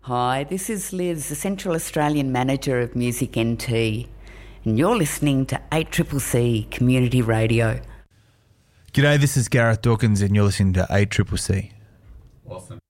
Hi, this is Liz, the Central Australian Manager of Music NT, and you're listening to 8CCC Community Radio. G'day, this is Gareth Dawkins and you're listening to 8CCC. Awesome.